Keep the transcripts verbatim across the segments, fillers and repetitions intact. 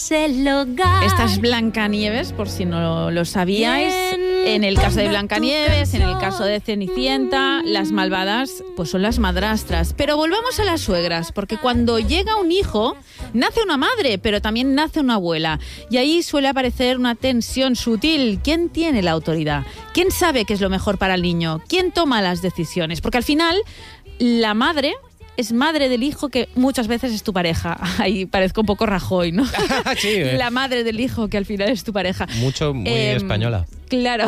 Esta es Blancanieves, por si no lo sabíais. En el caso de Blancanieves, en el caso de Cenicienta, las malvadas pues son las madrastras. Pero volvamos a las suegras, porque cuando llega un hijo, nace una madre, pero también nace una abuela. Y ahí suele aparecer una tensión sutil. ¿Quién tiene la autoridad? ¿Quién sabe qué es lo mejor para el niño? ¿Quién toma las decisiones? Porque al final, la madre es madre del hijo que muchas veces es tu pareja. Ahí parezco un poco Rajoy, ¿no? Sí, eh. La madre del hijo que al final es tu pareja. Mucho, muy eh, española. Claro.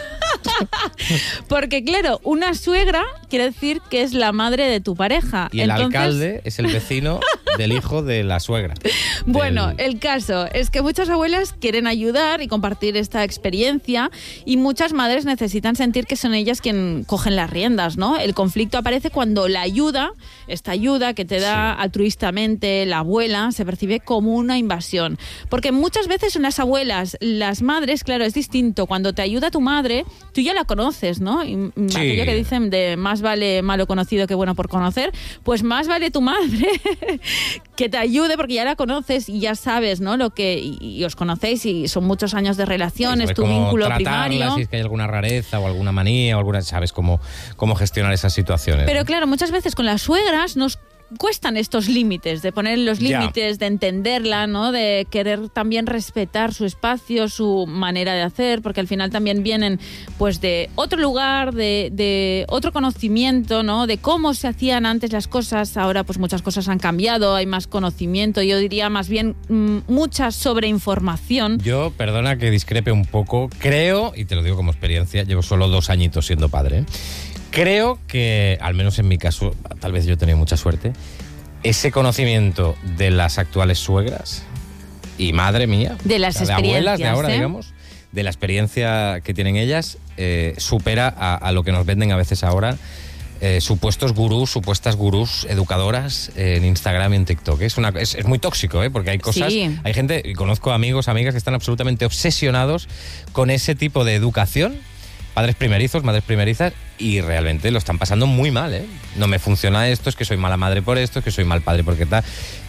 Porque, claro, una suegra quiere decir que es la madre de tu pareja. Y el Entonces... alcalde es el vecino del hijo de la suegra. Bueno, del... el caso es que muchas abuelas quieren ayudar y compartir esta experiencia, y muchas madres necesitan sentir que son ellas quien cogen las riendas, ¿no? El conflicto aparece cuando la ayuda, esta ayuda que te da sí. altruistamente la abuela, se percibe como una invasión. Porque muchas veces son las abuelas, las madres, claro, es distinto. Cuando te ayuda tu madre, tú ya la conoces, ¿no? Y sí. aquello que dicen de más vale malo conocido que bueno por conocer, pues más vale tu madre que te ayude porque ya la conoces y ya sabes, ¿no? Lo que y, y os conocéis y son muchos años de relaciones, tu vínculo primario. Si es que hay alguna rareza o alguna manía o alguna, sabes cómo, cómo gestionar esas situaciones. Pero ¿no? claro, muchas veces con las suegras nos cuestan estos límites, de poner los límites, de entenderla, ¿no? De querer también respetar su espacio, su manera de hacer, porque al final también vienen pues de otro lugar, de, de otro conocimiento, ¿no? De cómo se hacían antes las cosas. Ahora pues muchas cosas han cambiado, hay más conocimiento, yo diría más bien m- mucha sobreinformación. Yo, perdona que discrepe un poco, creo, y te lo digo como experiencia, llevo solo dos añitos siendo padre, ¿eh? Creo que, al menos en mi caso, tal vez yo he tenido mucha suerte, ese conocimiento de las actuales suegras y madre mía, de las o sea, de experiencias, abuelas de ahora, ¿eh? digamos, de la experiencia que tienen ellas, eh, supera a, a lo que nos venden a veces ahora eh, supuestos gurús, supuestas gurús educadoras eh, en Instagram y en TikTok. Es, una, es, es muy tóxico, ¿eh? Porque hay cosas, sí. hay gente, y conozco amigos, amigas que están absolutamente obsesionados con ese tipo de educación. Padres primerizos, madres primerizas, y realmente lo están pasando muy mal, ¿eh? No me funciona esto, es que soy mala madre por esto, es que soy mal padre porque tal,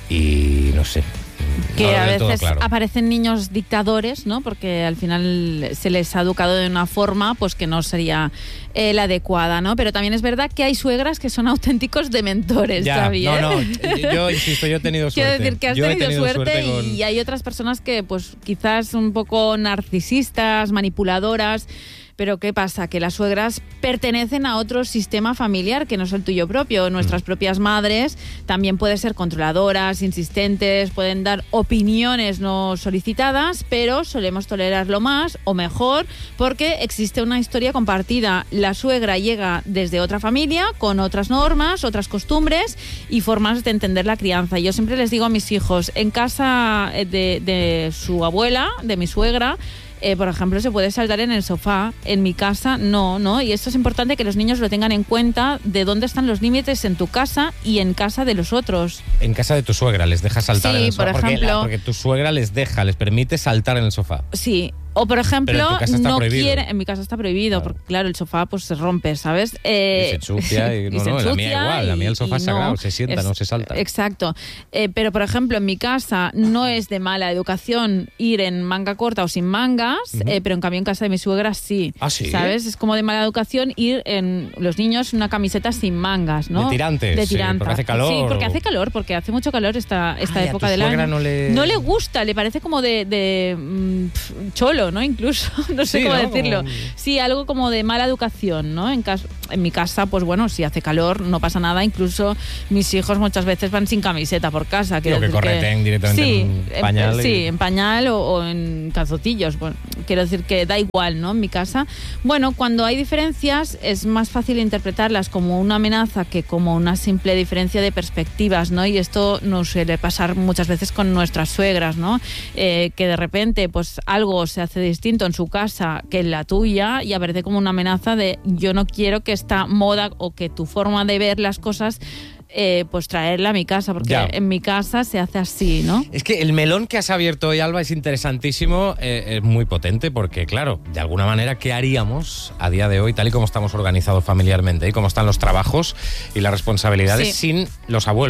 y no sé. Que no a veces claro. aparecen niños dictadores, ¿no? Porque al final se les ha educado de una forma pues que no sería eh, la adecuada, ¿no? Pero también es verdad que hay suegras que son auténticos dementores, ya, Javier. No, no, yo insisto, yo he tenido suerte. Quiero decir que has yo tenido, tenido suerte, suerte con... y hay otras personas que pues quizás un poco narcisistas, manipuladoras. Pero ¿qué pasa? Que las suegras pertenecen a otro sistema familiar que no es el tuyo propio. Nuestras mm. propias madres también pueden ser controladoras, insistentes, pueden dar opiniones no solicitadas, pero solemos tolerarlo más o mejor porque existe una historia compartida. La suegra llega desde otra familia, con otras normas, otras costumbres y formas de entender la crianza. Yo siempre les digo a mis hijos, en casa de, de su abuela, de mi suegra, Eh, por ejemplo, se puede saltar en el sofá. En mi casa, no, ¿no? Y esto es importante que los niños lo tengan en cuenta, de dónde están los límites en tu casa y en casa de los otros. En casa de tu suegra les deja saltar sí, en el sofá. por ejemplo, porque, porque tu suegra les deja, les permite saltar en el sofá. Sí. O, por ejemplo, no prohibido. quiere... En mi casa está prohibido, claro. Porque, claro, el sofá pues se rompe, ¿sabes? Eh, y se ensucia. Y, no, y se no, ensucia, la mía igual. La mía el sofá es sagrado, no, se sienta, es, no se salta. Exacto. Eh, pero, por ejemplo, en mi casa no es de mala educación ir en manga corta o sin mangas, uh-huh. eh, pero en cambio en casa de mi suegra sí. ¿Ah, sí? ¿Sabes? Es como de mala educación ir en los niños una camiseta sin mangas, ¿no? De tirantes. De tirantes. Sí, porque hace calor. Sí, porque o... hace calor, porque hace mucho calor esta, esta Ay, época a tu del año. No le... no le gusta, le parece como de, de mm, cholo, ¿no? Incluso. No sé sí, cómo ¿no? decirlo. Como... Sí, algo como de mala educación, ¿no? En, cas- en mi casa, pues bueno, si hace calor, no pasa nada. Incluso mis hijos muchas veces van sin camiseta por casa. Quiero que correten que... directamente sí, en pañal. En, y... Sí, en pañal o, o en calzotillos. Bueno, quiero decir que da igual, ¿no? En mi casa. Bueno, cuando hay diferencias es más fácil interpretarlas como una amenaza que como una simple diferencia de perspectivas, ¿no? Y esto nos suele pasar muchas veces con nuestras suegras, ¿no? Eh, que de repente, pues algo se hace distinto en su casa que en la tuya y aparece como una amenaza de yo no quiero que esta moda o que tu forma de ver las cosas eh, pues traerla a mi casa, porque ya. En mi casa se hace así, ¿no? Es que el melón que has abierto hoy, Alba, es interesantísimo, eh, es muy potente porque, claro, de alguna manera, ¿qué haríamos a día de hoy, tal y como estamos organizados familiarmente y cómo están los trabajos y las responsabilidades sí. sin los abuelos?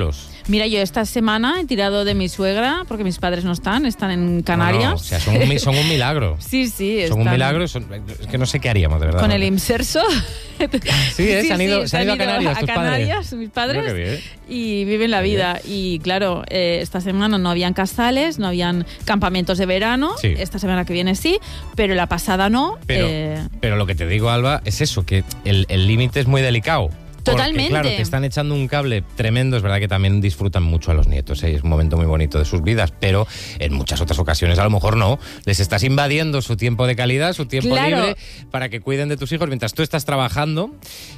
Mira, yo esta semana he tirado de mi suegra porque mis padres no están, están en Canarias. No, no, o sea, son un, son un milagro. Sí, sí. Son un milagro, son, es que no sé qué haríamos, de verdad. Con ¿no? el inserso. Sí, ¿eh? sí, se han ido, sí, se han ido a Canarias, a tus Canarias, padres. mis padres, Mira qué bien. y viven la vida. Y claro, eh, esta semana no habían casales, no habían campamentos de verano. Sí. Esta semana que viene sí, pero la pasada no. Pero, eh, pero lo que te digo, Alba, es eso, que el límite es muy delicado. Totalmente. Porque, claro, te están echando un cable tremendo. Es verdad que también disfrutan mucho a los nietos, ¿eh? Es un momento muy bonito de sus vidas, pero en muchas otras ocasiones a lo mejor no. Les estás invadiendo su tiempo de calidad, su tiempo claro. libre, para que cuiden de tus hijos mientras tú estás trabajando.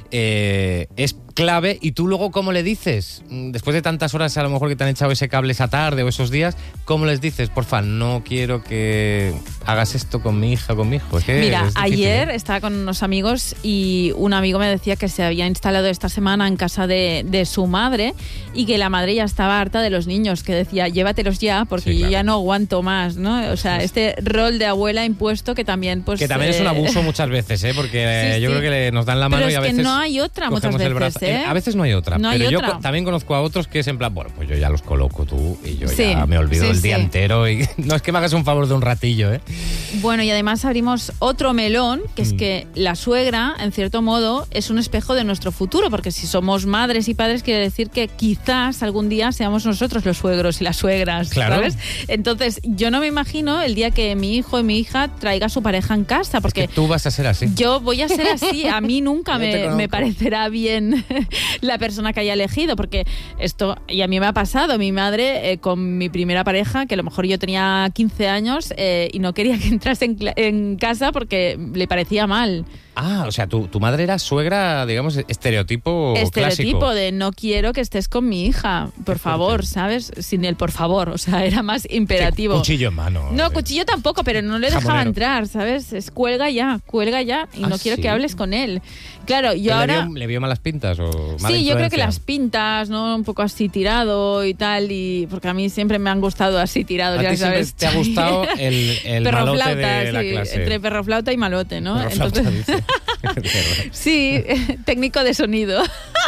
Eh, es clave. Y tú luego, ¿cómo le dices? Después de tantas horas a lo mejor que te han echado ese cable esa tarde o esos días, ¿cómo les dices? Porfa, no quiero que hagas esto con mi hija o con mi hijo. Es que Mira, es difícil, ayer ¿eh? estaba con unos amigos y un amigo me decía que se había instalado esta semana en casa de, de su madre y que la madre ya estaba harta de los niños, que decía, llévatelos ya porque Sí, claro. yo ya no aguanto más, ¿no? O sea, Sí. este rol de abuela impuesto que también pues... Que también eh, es un abuso muchas veces, ¿eh? Porque eh, sí, yo sí. creo que le- nos dan la mano Pero y a es que veces no hay otra muchas cogemos el veces, brazo. ¿eh? A veces no hay otra. No hay pero yo otra. co- también conozco a otros que es en plan, bueno, pues yo ya los coloco tú y yo Sí, ya me olvido sí, el sí. día entero. Y no es que me hagas un favor de un ratillo, ¿eh? Bueno, y además abrimos otro melón, que es Mm. que la suegra, en cierto modo, es un espejo de nuestro futuro, porque si somos madres y padres quiere decir que quizás algún día seamos nosotros los suegros y las suegras, Claro. ¿sabes? Entonces, yo no me imagino el día que mi hijo y mi hija traiga a su pareja en casa, porque... Tú vas a ser así. Yo voy a ser así, a mí nunca Yo te me, conozco. me parecerá bien la persona que haya elegido, porque esto, y a mí me ha pasado, mi madre eh, con mi primera pareja, que a lo mejor yo tenía quince años eh, y no quería que entrase en, cla- en casa porque le parecía mal. Ah, o sea, tu, tu madre era suegra, digamos, estereotipo Estereotipo clásico. de no quiero que estés con mi hija, por Qué favor, fuerte. ¿sabes? Sin el por favor, o sea, era más imperativo. Cuchillo en mano. No, eh. cuchillo tampoco, pero no le dejaba Jamonero. entrar, ¿sabes? Es cuelga ya, cuelga ya y ¿Ah, no quiero sí? que hables con él. Claro, yo ¿Pero ahora... ¿Le vio, le vio malas pintas o mala Sí, yo creo que influencia? las pintas, ¿no? Un poco así tirado y tal, y porque a mí siempre me han gustado así tirados, A ya ti siempre sabes. te ha gustado el, el perro malote flauta, de la sí, clase. entre perro flauta y malote, ¿no? Perro flauta, Entonces, dice. De verdad. sí, técnico de sonido.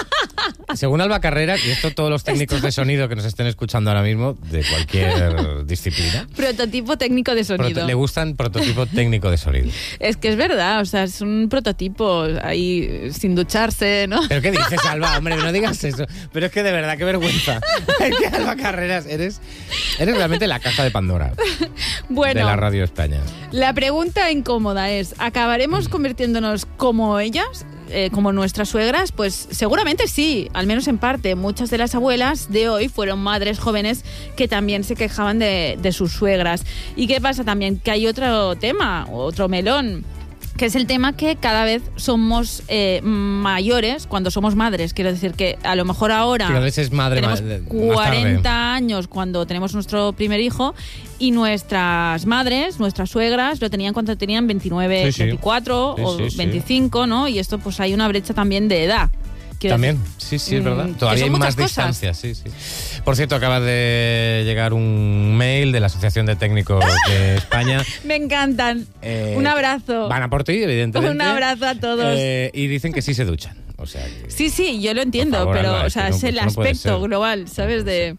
Según Alba Carreras, y esto todos los técnicos de sonido que nos estén escuchando ahora mismo, de cualquier disciplina, Prototipo técnico de sonido. proto- le gustan prototipo técnico de sonido. Es que es verdad, o sea, es un prototipo ahí sin ducharse, ¿no? ¿Pero qué dices, Alba? Hombre, no digas eso. Pero es que de verdad, qué vergüenza. Es que Alba Carreras, eres, eres realmente la caja de Pandora Bueno, de la Radio España. la pregunta incómoda es, ¿acabaremos convirtiéndonos como ellas? Eh, como nuestras suegras, pues seguramente sí, al menos en parte. Muchas de las abuelas de hoy fueron madres jóvenes que también se quejaban de, de sus suegras. ¿Y qué pasa también? Que hay otro tema, otro melón, que es el tema que cada vez somos eh, mayores cuando somos madres. Quiero decir que a lo mejor ahora Que a veces es madre tenemos ma- de- más tarde. cuarenta años cuando tenemos nuestro primer hijo y nuestras madres, nuestras suegras, lo tenían cuando tenían veintinueve, Sí, sí. veinticuatro Sí, o sí, sí. veinticinco, ¿no? Y esto pues hay una brecha también de edad. Quiero También, decir, sí, sí, es mm, verdad. que Todavía hay son más muchas cosas. distancia, sí, sí. Por cierto, acaba de llegar un mail de la Asociación de Técnicos de España. Me encantan. Eh, Un abrazo. Van a por ti, evidentemente. Un abrazo a todos. Eh, y dicen que sí se duchan. O sea que- Sí, sí, yo lo entiendo, Por favor, pero Alba, o es sea, que no- es el esto no puede aspecto ser. global, ¿sabes? De...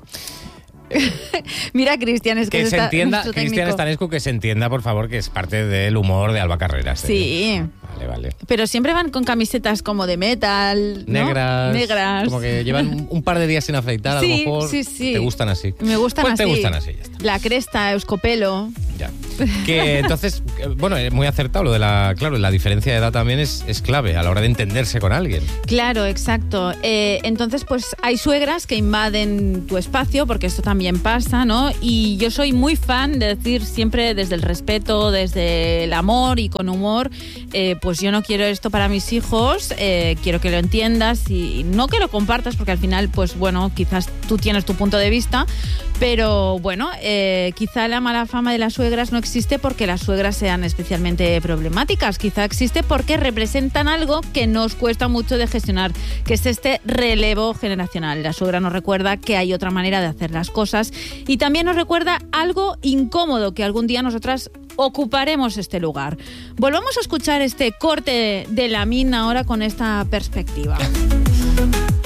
Mira, Cristian, es que, Que se está entienda, nuestro Cristian técnico. Estanescu, que se entienda, por favor, que es parte del humor de Alba Carreras. ¿eh? Sí. Vale, vale. Pero siempre van con camisetas como de metal, ¿no? Negras. Negras. Como que llevan un- un par de días sin afeitar, a lo Sí, mejor. sí, sí. Te gustan así. Me gustan Pues así. te gustan así, ya está. La cresta, euskopelo. Ya. Que entonces, eh, bueno, es muy acertado lo de la. Claro, la diferencia de edad también es, es clave a la hora de entenderse con alguien. Claro, exacto. Eh, entonces, pues hay suegras que invaden tu espacio, porque esto también pasa, ¿no? Y yo soy muy fan de decir siempre desde el respeto, desde el amor y con humor, eh, pues yo no quiero esto para mis hijos, eh, quiero que lo entiendas y no que lo compartas, porque al final, pues bueno, quizás tú tienes tu punto de vista, pero bueno, eh, quizá la mala fama de las suegras no existe porque las suegras sean especialmente problemáticas, quizá existe porque representan algo que nos cuesta mucho de gestionar, que es este relevo generacional. La suegra nos recuerda que hay otra manera de hacer las cosas y también nos recuerda algo incómodo, que algún día nosotras ocuparemos este lugar. Volvamos a escuchar este corte de la mina ahora con esta perspectiva.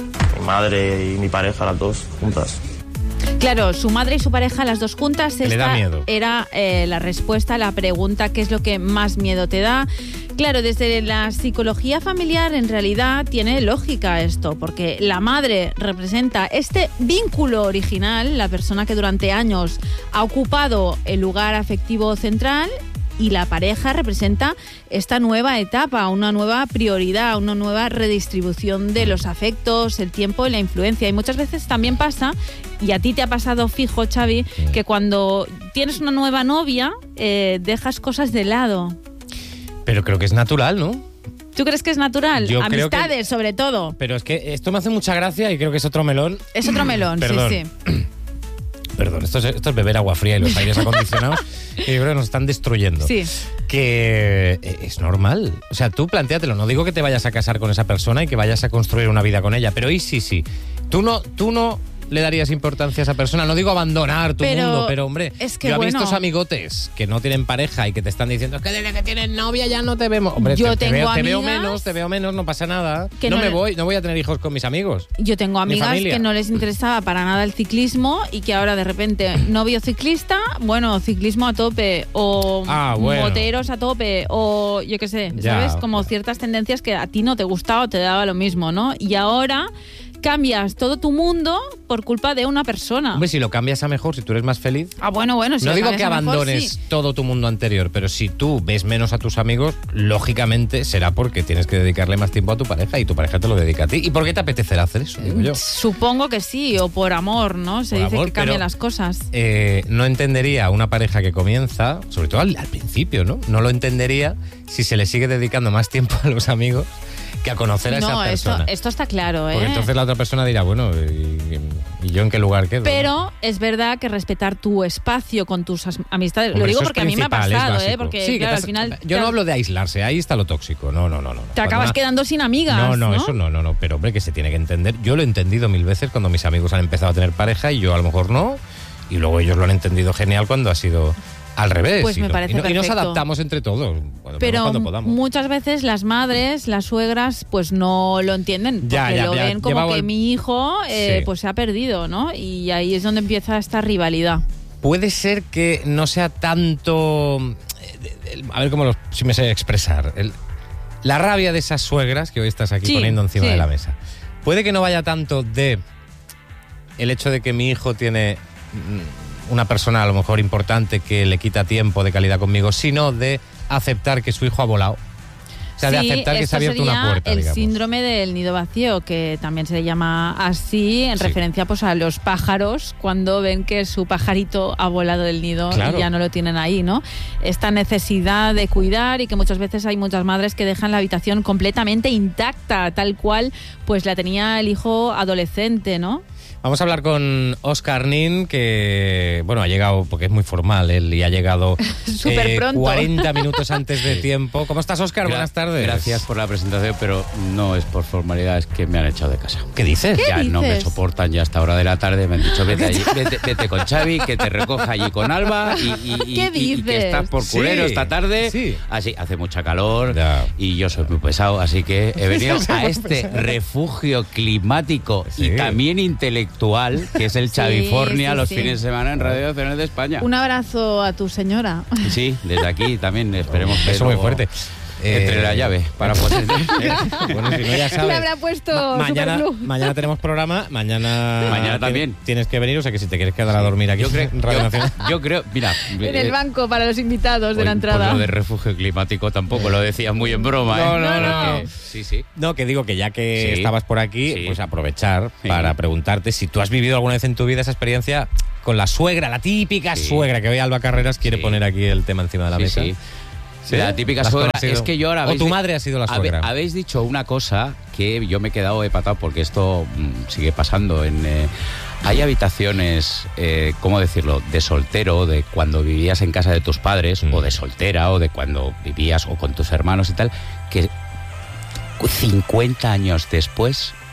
madre y mi pareja, las dos juntas. Claro, su madre y su pareja, las dos juntas. Le da miedo. Era eh, la respuesta a la pregunta, ¿qué es lo que más miedo te da? Claro, desde la psicología familiar en realidad tiene lógica esto, porque la madre representa este vínculo original, la persona que durante años ha ocupado el lugar afectivo central, y la pareja representa esta nueva etapa, una nueva prioridad, una nueva redistribución de los afectos, el tiempo y la influencia. Y muchas veces también pasa, y a ti te ha pasado fijo, Xavi, que cuando tienes una nueva novia, eh, dejas cosas de lado. Pero creo que es natural, ¿no? ¿Tú crees que es natural? Yo Amistades, creo que... sobre todo. Pero es que esto me hace mucha gracia y creo que es otro melón. Es otro melón, Perdón. sí, sí. Perdón, esto es, esto es beber agua fría y los aires acondicionados que yo creo que nos están destruyendo. Sí. Que es normal. O sea, tú plantéatelo. No digo que te vayas a casar con esa persona y que vayas a construir una vida con ella, pero y sí, sí. Tú no, tú no le darías importancia a esa persona. No digo abandonar tu pero mundo, pero hombre, es que yo he bueno, visto amigotes que no tienen pareja y que te están diciendo es que desde que tienes novia ya no te vemos. Hombre, yo te, te, tengo veo, te veo amigas menos, te veo menos, no pasa nada. que No, no me le- voy, no voy a tener hijos con mis amigos. Yo tengo Mi amigas familia. que no les interesaba para nada el ciclismo y que ahora de repente novio ciclista, bueno, ciclismo a tope, o Ah, bueno. moteros a tope, o yo qué sé, Ya. ¿sabes? Como ciertas tendencias que a ti no te gustaba o te daba lo mismo, ¿no? Y ahora cambias todo tu mundo por culpa de una persona. Hombre, si lo cambias a mejor, si tú eres más feliz. Ah, bueno, bueno, si No lo digo cambias que a mejor, abandones sí. todo tu mundo anterior, pero si tú ves menos a tus amigos, lógicamente será porque tienes que dedicarle más tiempo a tu pareja y tu pareja te lo dedica a ti. ¿Y por qué te apetecerá hacer eso? Digo yo. Supongo que sí, o por amor, ¿no? Se Por dice amor, que cambian pero- las cosas. Eh, no entendería a una pareja que comienza, sobre todo al, al principio, ¿no? No lo entendería si se le sigue dedicando más tiempo a los amigos que a conocer a esa No, esto, persona. esto está claro, ¿eh? Porque entonces la otra persona dirá, bueno, ¿y, y yo en qué lugar quedo? Pero es verdad que respetar tu espacio con tus as- amistades, Hombre, lo digo eso es porque a mí me ha principal, es pasado, ¿eh? básico. Porque Sí, que claro, te al has- final Yo te, no hablo de aislarse, ahí está lo tóxico. No, no, no, no. te Cuando acabas una- quedando sin amigas, No, no, ¿no? eso no, no, no. Pero hombre, que se tiene que entender. Yo lo he entendido mil veces cuando mis amigos han empezado a tener pareja y yo a lo mejor no. Y luego ellos lo han entendido genial cuando ha sido al revés. Pues y me no- parece y, no- y nos perfecto. adaptamos entre todos. Cuando, Pero cuando podamos. muchas veces las madres, las suegras, pues no lo entienden. Porque Ya, ya, lo ya, ven como llevaba que el- mi hijo eh, Sí. pues se ha perdido, ¿no? Y ahí es donde empieza esta rivalidad. Puede ser que no sea tanto. eh, el- A ver cómo lo, si me sé expresar. El- la rabia de esas suegras que hoy estás aquí Sí, poniendo encima sí. de la mesa. Puede que no vaya tanto de el hecho de que mi hijo tiene mm, una persona a lo mejor importante que le quita tiempo de calidad conmigo, sino de aceptar que su hijo ha volado. O sea, de Sí, aceptar que se esto ha abierto sería una puerta, el digamos. síndrome del nido vacío, que también se le llama así en Sí. referencia pues a los pájaros cuando ven que su pajarito ha volado del nido Claro. y ya no lo tienen ahí, ¿no? Esta necesidad de cuidar y que muchas veces hay muchas madres que dejan la habitación completamente intacta, tal cual pues la tenía el hijo adolescente, ¿no? Vamos a hablar con Óscar Nin, que bueno, ha llegado, porque es muy formal él, y ha llegado Súper pronto. cuarenta minutos antes de tiempo. ¿Cómo estás, Óscar? Gra- Buenas tardes. Gracias por la presentación, pero no es por formalidad, es que me han echado de casa. ¿Qué dices? ¿Qué Ya no me dices? soportan ya hasta hora de la tarde. Me han dicho, vete, allí, vete, vete con Xavi, que te recoja allí con Alba y, y- y- ¿Qué y- y que dices? estás por culero Sí, esta tarde. sí. Así, hace mucha calor Ya. y yo soy muy pesado, así que he venido a este refugio climático Sí. y también intelectual, que es el Sí, Chavifornia, sí, los sí. fines de semana en Radio Nacional de España. Un abrazo a tu señora. Sí, desde aquí también esperemos que Eso muy luego fuerte. entre Eh, la llave para poder... Bueno, si no, ya sabes. Le habrá puesto Ma- mañana, Superglue. mañana tenemos programa, mañana, Mañana tien- también. Tienes que venir, o sea que si te quieres quedar a dormir aquí Yo creo, en Radio yo, Nacional. yo creo, mira, En eh, el banco para los invitados de la pues- entrada. pues lo de refugio climático tampoco lo decía muy en broma, ¿eh? No, no, no. Porque- Sí, sí. No, que digo que ya que Sí. estabas por aquí, Sí. pues aprovechar Sí. para preguntarte si tú has vivido alguna vez en tu vida esa experiencia con la suegra, la típica Sí. suegra, que hoy Alba Carreras quiere Sí. poner aquí el tema encima de la Sí, mesa. sí. ¿Sí? La típica ¿La has suegra. conocido? Es que yo ahora O habéis tu di- madre ha sido la habe- suegra. Habéis dicho una cosa que yo me he quedado hepatado porque esto mm, sigue pasando. En, eh, hay habitaciones, eh, ¿cómo decirlo?, de soltero, de cuando vivías en casa de tus padres, Mm. o de soltera, o de cuando vivías o con tus hermanos y tal, que cincuenta años después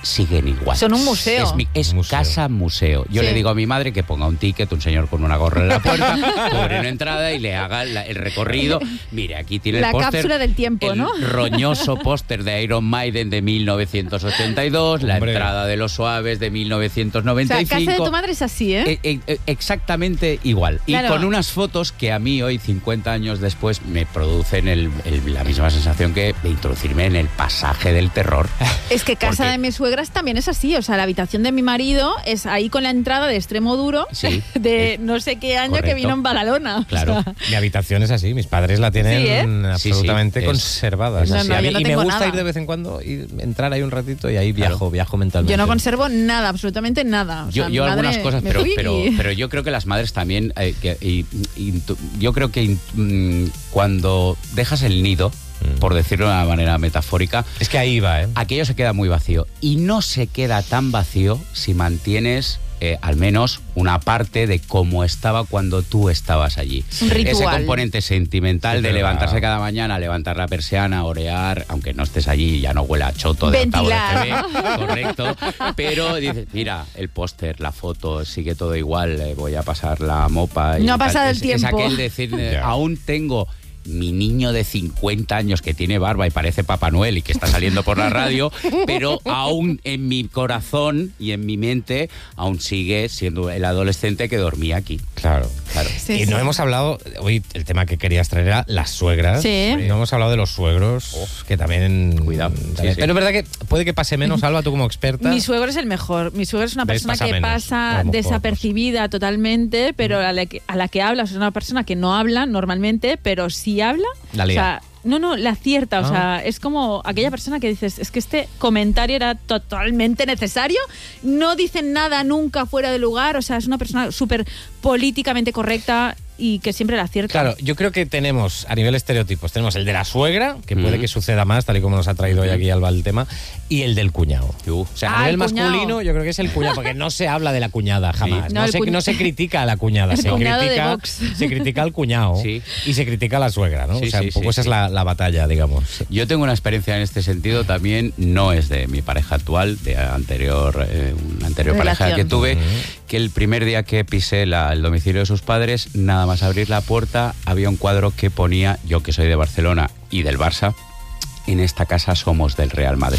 siguen igual. Son un museo. Es, mi, es museo. casa museo. Yo Sí. le digo a mi madre que ponga un ticket, un señor con una gorra en la puerta, cobre una entrada y le haga la, el recorrido. Mire, aquí tiene La el póster. cápsula del tiempo, el ¿no? roñoso póster de Iron Maiden de mil novecientos ochenta y dos, la Hombre. entrada de Los Suaves de mil novecientos O noventa y sea, cinco. casa de tu madre es así, ¿eh? Eh, eh, eh, exactamente igual. Claro. Y con unas fotos que a mí hoy, cincuenta años después, me producen el- el- la misma sensación que de introducirme en el pasaje del terror. Es que casa Porque- de mis suegras también es así. O sea, la habitación de mi marido es ahí con la entrada de extremo duro Sí, de es- no sé qué año que correcto. vino en Badalona. O Claro. sea, Mi habitación es así, mis padres la tienen Sí, ¿eh? absolutamente Sí, sí, es- conservada. es Es así. así. No, no, A mí- yo no y me tengo gusta nada. ir de vez en cuando y entrar ahí un ratito y ahí viajo, Claro. viajo mentalmente. yo no conservo nada, absolutamente nada. O Yo, sea, mi yo madre algunas cosas, me pero, fui pero, y- pero yo creo que las madres también, eh, que- y- y- yo creo que mm, cuando dejas el nido, Mm. por decirlo de una manera metafórica, Es que ahí va, ¿eh? aquello se queda muy vacío. Y no se queda tan vacío si mantienes eh, al menos una parte de cómo estaba cuando tú estabas allí. Un ritual. Ese componente sentimental Es de verdad. levantarse cada mañana, levantar la persiana, orear, aunque no estés allí, ya no huela a choto de octavo de Ventilar. T V, correcto. Pero dices, mira, el póster, la foto, sigue todo igual, eh, voy a pasar la mopa. y No ha tal. pasado el Es- tiempo. Es aquel decir, eh, Ya. aún tengo mi niño de cincuenta años que tiene barba y parece Papá Noel y que está saliendo por la radio, pero aún en mi corazón y en mi mente aún sigue siendo el adolescente que dormía aquí. Claro. Claro. Sí, y sí. no hemos hablado, hoy el tema que querías traer era las suegras. Sí. No hemos hablado de los suegros, que también... Cuidado. también- Sí, sí. Pero es verdad que puede que pase menos, Alba, tú como experta. Mi suegro es el mejor. Mi suegro es una ¿Ves? persona Pasa que menos, a pasa lo mejor, desapercibida totalmente, pero a la, que, a la que hablas es una persona que no habla normalmente, pero sí habla. La o lía. sea, no, no, la acierta. O Ah. sea, es como aquella persona que dices, es que este comentario era totalmente necesario. No dicen nada nunca fuera de lugar. O sea, es una persona súper políticamente correcta y que siempre la acierta. Claro, yo creo que tenemos, a nivel estereotipos, tenemos el de la suegra, que puede Mm. que suceda más, tal y como nos ha traído hoy aquí Alba el tema, y el del cuñado. Uh. O sea, Ah, a nivel el cuñado. masculino, yo creo que es el cuñado, porque no se habla de la cuñada jamás. No, No, el se, cuñ- no se critica a la cuñada, El se cuñado de critica, Vox. se critica al cuñado Sí. y se critica a la suegra, ¿no? Sí, o sea, sí, un poco sí, esa sí. es la, la batalla, digamos. Yo tengo una experiencia en este sentido también, no es de mi pareja actual, de anterior, eh, una anterior pareja Relación. que tuve, Ujú. que el primer día que pisé la- el domicilio de sus padres, nada más abrir la puerta, había un cuadro que ponía, yo que soy de Barcelona y del Barça, en esta casa somos del Real Madrid.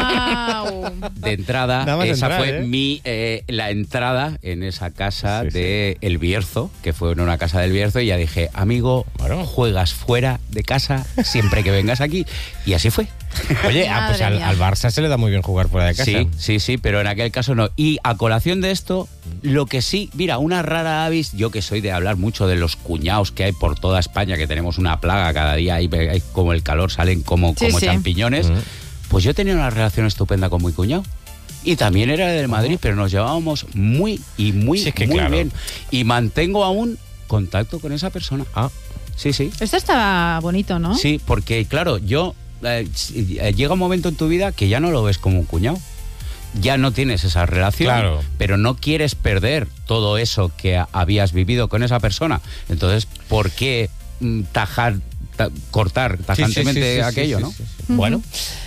¡Guau! De entrada, Nada más esa entrar, fue ¿eh? mi eh, la entrada en esa casa Sí, sí. de El Bierzo, que fue en una casa del Bierzo, y ya dije, amigo, Bueno. juegas fuera de casa siempre que vengas aquí. Y así fue. Oye, ah, pues Madre al, mía. al Barça se le da muy bien jugar fuera de casa. Sí, sí, sí, pero en aquel caso no. Y a colación de esto, lo que sí, mira, una rara avis, yo que soy de hablar mucho de los cuñados que hay por toda España, que tenemos una plaga cada día, ahí hay como el calor, salen como, Sí, como sí. champiñones, Mm. pues yo tenía una relación estupenda con mi cuñado. Y también era del Madrid, pero nos llevábamos muy y muy, Sí, es que muy claro. bien. Y mantengo aún contacto con esa persona. Ah, Sí, sí. Esto está bonito, ¿no? Sí, porque claro, yo eh, si- eh, llega un momento en tu vida que ya no lo ves como un cuñado. Ya no tienes esa relación, Claro. pero no quieres perder todo eso que a- habías vivido con esa persona. Entonces, ¿por qué mm, tajar, ta- cortar sí, sí, tajantemente sí, sí, sí, aquello, sí, no? sí, sí. Bueno.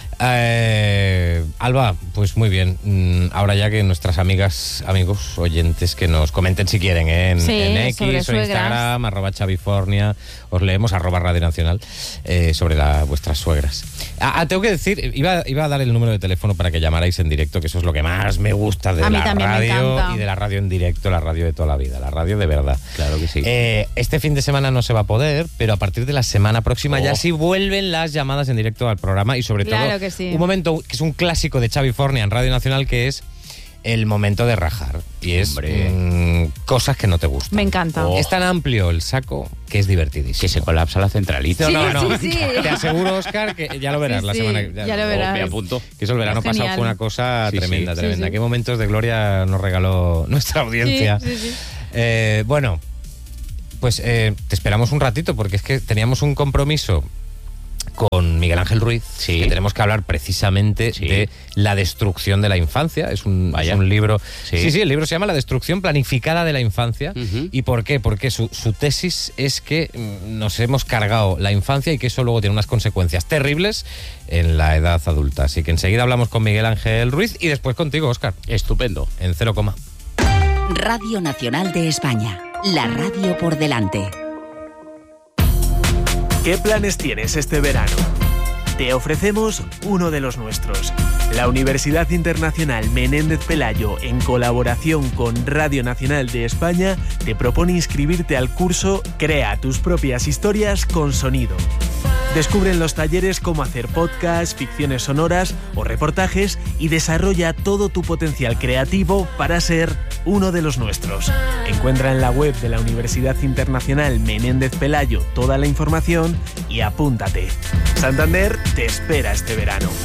Eh, Alba, pues muy bien. Mm, Ahora ya que nuestras amigas, amigos, oyentes que nos comenten si quieren, ¿eh? en, Sí, en sobre X o suegras. Instagram, arroba Chavifornia, os leemos, arroba Radio Nacional, eh, sobre la, vuestras suegras. Ah, ah, tengo que decir, iba, iba a dar el número de teléfono para que llamarais en directo, que eso es lo que más me gusta de A mí la también me radio encanta. y de la radio en directo, la radio de toda la vida, la radio de verdad. Claro que sí. Eh, este fin de semana no se va a poder, pero a partir de la semana próxima ya Oh. sí vuelven las llamadas en directo al programa y sobre Claro todo que sí. un momento que es un clásico de Xavi Fornia en Radio Nacional, que es el momento de rajar y es Hombre. mm, cosas que no te gustan. Me encanta. Oh. Es tan amplio el saco que es divertidísimo. Que se colapsa la centralita. No, no, no. Sí, sí, sí. Te aseguro, Oscar, que ya lo verás Sí, la sí, semana que ya lo verás. Me apunto. Que eso el verano Es pasado genial. fue una cosa Sí, tremenda, sí. tremenda. Sí, sí. Qué momentos de gloria nos regaló nuestra audiencia. Sí, sí, sí. Eh, bueno, pues eh, te esperamos un ratito porque es que teníamos un compromiso con Miguel Ángel Ruiz, Sí. que tenemos que hablar precisamente Sí. de la destrucción de la infancia. Es un, Vaya. es un libro... Sí. Sí. sí, el libro se llama La destrucción planificada de la infancia. Ujú. ¿Y por qué? Porque su, su tesis es que mm, nos hemos cargado la infancia y que eso luego tiene unas consecuencias terribles en la edad adulta. Así que enseguida hablamos con Miguel Ángel Ruiz y después contigo, Óscar, Estupendo. en cero coma. Radio Nacional de España. La radio por delante. ¿Qué planes tienes este verano? Te ofrecemos uno de los nuestros. La Universidad Internacional Menéndez Pelayo, en colaboración con Radio Nacional de España, te propone inscribirte al curso Crea tus propias historias con sonido. Descubre en los talleres cómo hacer podcasts, ficciones sonoras o reportajes y desarrolla todo tu potencial creativo para ser uno de los nuestros. Encuentra en la web de la Universidad Internacional Menéndez Pelayo toda la información y apúntate. Santander te espera este verano.